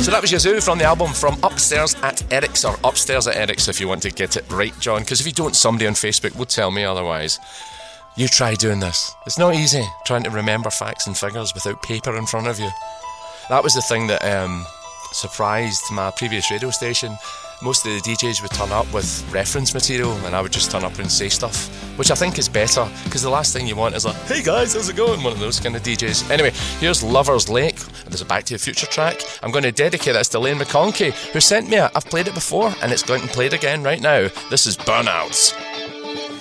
So that was Yazoo from the album From Upstairs at Eric's, or Upstairs at Eric's if you want to get it right, John, because if you don't, somebody on Facebook will tell me otherwise. You try doing this. It's not easy trying to remember facts and figures without paper in front of you. That was the thing that surprised my previous radio station. Most of the DJs would turn up with reference material and I would just turn up and say stuff, which I think is better, because the last thing you want is like, hey guys, how's it going? One of those kind of DJs. Anyway, here's Lover's Lake. There's a Back to the Future track. I'm going to dedicate this to Lane McConkey, who sent me it. I've played it before and it's going to be played again right now. This is Burnouts.